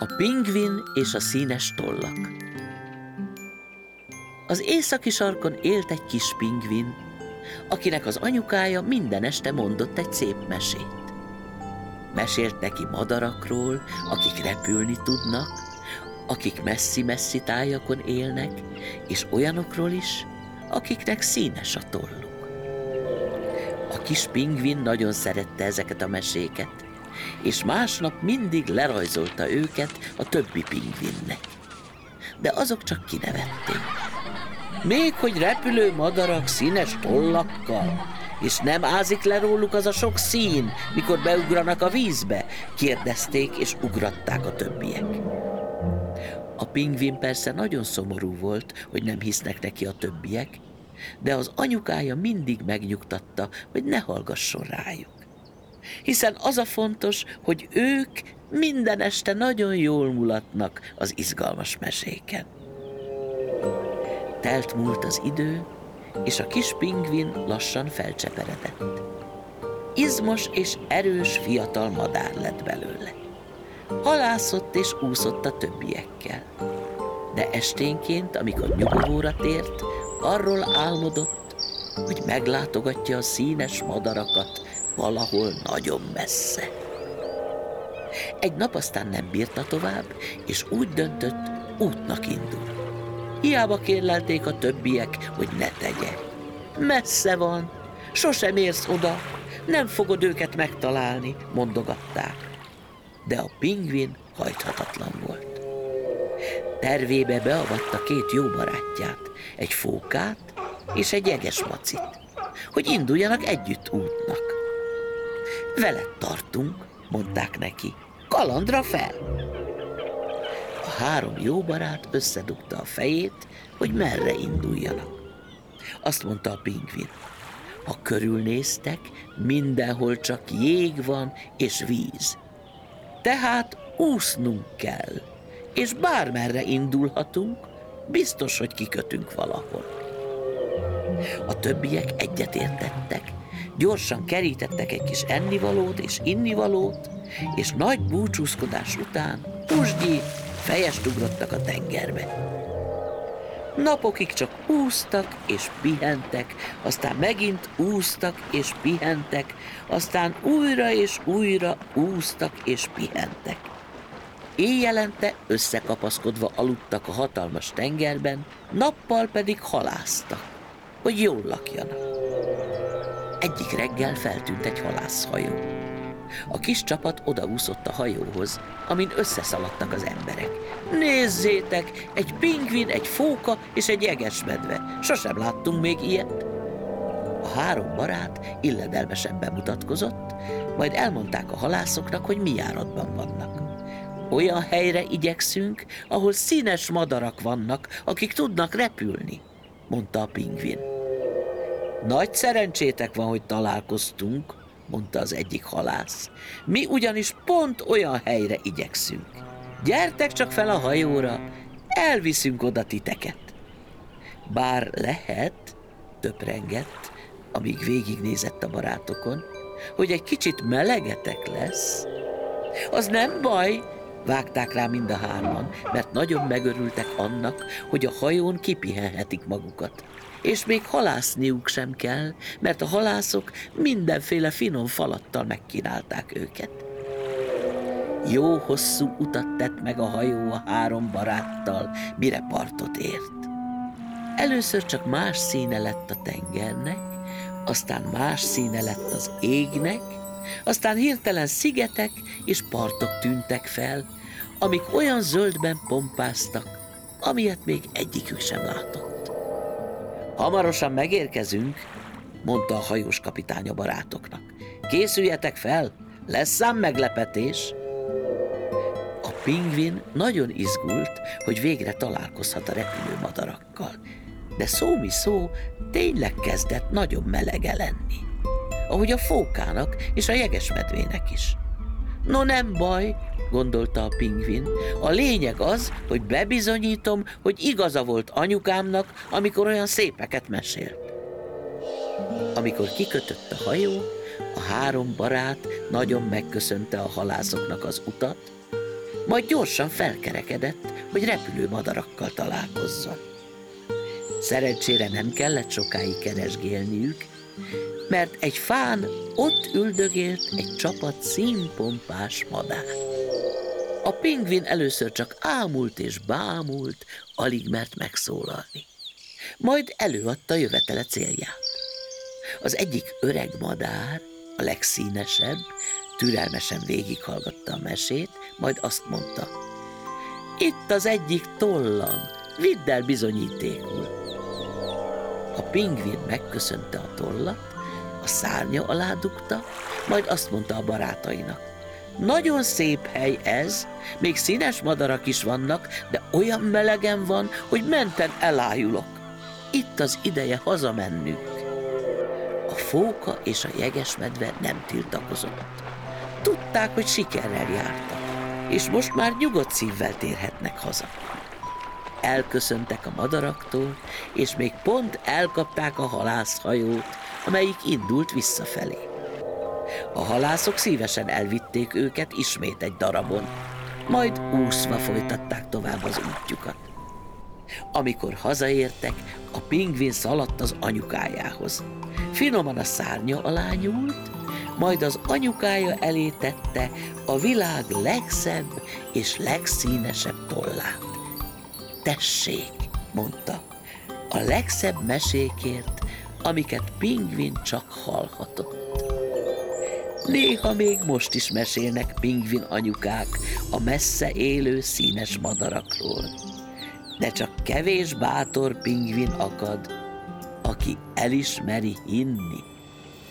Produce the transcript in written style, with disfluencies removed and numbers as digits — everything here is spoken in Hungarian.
A pingvin és a színes tollak. Az északi sarkon élt egy kis pingvin, akinek az anyukája minden este mondott egy szép mesét. Mesélt neki madarakról, akik repülni tudnak, akik messzi-messzi tájakon élnek, és olyanokról is, akiknek színes a tolluk. A kis pingvin nagyon szerette ezeket a meséket, és másnap mindig lerajzolta őket a többi pingvinnek. De azok csak kinevették. Még hogy repülő madarak színes tollakkal, és nem ázik le róluk az a sok szín, mikor beugranak a vízbe, kérdezték és ugratták a többiek. A pingvin persze nagyon szomorú volt, hogy nem hisznek neki a többiek, de az anyukája mindig megnyugtatta, hogy ne hallgasson rájuk. Hiszen az a fontos, hogy ők minden este nagyon jól mulatnak az izgalmas meséken. Telt múlt az idő, és a kis pingvin lassan felcseperedett. Izmos és erős fiatal madár lett belőle. Halászott és úszott a többiekkel. De esténként, amikor nyugovóra tért, arról álmodott, hogy meglátogatja a színes madarakat valahol nagyon messze. Egy nap aztán nem bírta tovább, és úgy döntött, útnak indul. Hiába kérlelték a többiek, hogy ne tegye. Messze van, sosem érsz oda, nem fogod őket megtalálni, mondogatták. De a pingvin hajthatatlan volt. Tervébe beavatta két jó barátját, egy fókát és egy jegesmacit, hogy induljanak együtt útnak. Veled tartunk, mondták neki, kalandra fel! A három jó barát összedugta a fejét, hogy merre induljanak. Azt mondta a pingvin, ha körülnéztek, mindenhol csak jég van és víz. Tehát úsznunk kell, és bármerre indulhatunk, biztos, hogy kikötünk valahol. A többiek egyetértettek, gyorsan kerítettek egy kis ennivalót és innivalót, és nagy búcsúzkodás után pusgyi fejest ugrottak a tengerbe. Napokig csak úsztak és pihentek, aztán megint úsztak és pihentek, aztán újra és újra úsztak és pihentek. Éjjelente összekapaszkodva aludtak a hatalmas tengerben, nappal pedig halásztak, hogy jól lakjanak. Egyik reggel feltűnt egy halászhajó. A kis csapat odaúszott a hajóhoz, amin összeszaladtak az emberek. Nézzétek, egy pingvin, egy fóka és egy jegesmedve. Sosem láttunk még ilyet. A három barát illedelmesen bemutatkozott, majd elmondták a halászoknak, hogy mi járatban vannak. Olyan helyre igyekszünk, ahol színes madarak vannak, akik tudnak repülni, mondta a pingvin. Nagy szerencsétek van, hogy találkoztunk, mondta az egyik halász. Mi ugyanis pont olyan helyre igyekszünk. Gyertek csak fel a hajóra, elviszünk oda titeket. Bár lehet, töprengett, amíg végignézett a barátokon, hogy egy kicsit melegetek lesz. Az nem baj, vágták rá mind a hárman, mert nagyon megörültek annak, hogy a hajón kipihenhetik magukat. És még halászniuk sem kell, mert a halászok mindenféle finom falattal megkínálták őket. Jó hosszú utat tett meg a hajó a három baráttal, mire partot ért. Először csak más színe lett a tengernek, aztán más színe lett az égnek, aztán hirtelen szigetek és partok tűntek fel, amik olyan zöldben pompáztak, amilyet még egyikük sem látott. Hamarosan megérkezünk, mondta a hajós kapitány a barátoknak. Készüljetek fel, lesz ám meglepetés. A pingvin nagyon izgult, hogy végre találkozhat a repülő madarakkal, de szó mi szó, tényleg kezdett nagyon melege lenni, ahogy a fókának és a jegesmedvének is. No nem baj, gondolta a pingvin, a lényeg az, hogy bebizonyítom, hogy igaza volt anyukámnak, amikor olyan szépeket mesélt. Amikor kikötött a hajó, a három barát nagyon megköszönte a halászoknak az utat, majd gyorsan felkerekedett, hogy repülő madarakkal találkozzon. Szerencsére nem kellett sokáig keresgélniük, mert egy fán ott üldögélt egy csapat színpompás madár. A pingvin először csak ámult és bámult, alig mert megszólalni. Majd előadta jövetele célját. Az egyik öreg madár, a legszínesebb, türelmesen végighallgatta a mesét, majd azt mondta: itt az egyik tollam, vidd el bizonyítékul. A pingvin megköszönte a tollat, a szárnya alá dugta, majd azt mondta a barátainak: nagyon szép hely ez, még színes madarak is vannak, de olyan melegen van, hogy menten elájulok. Itt az ideje hazamennünk. A fóka és a jegesmedve nem tiltakozott. Tudták, hogy sikerrel jártak, és most már nyugodt szívvel térhetnek haza. Elköszöntek a madaraktól, és még pont elkapták a halászhajót, amelyik indult visszafelé. A halászok szívesen elvitték őket ismét egy darabon, majd úszva folytatták tovább az útjukat. Amikor hazaértek, a pingvin szaladt az anyukájához. Finoman a szárnya alá nyúlt, majd az anyukája elé tette a világ legszebb és legszínesebb tollát. Tessék, mondta, a legszebb mesékért, amiket pingvin csak hallhatott. Néha még most is mesélnek pingvin anyukák a messze élő színes madarakról, de csak kevés bátor pingvin akad, aki el is meri hinni.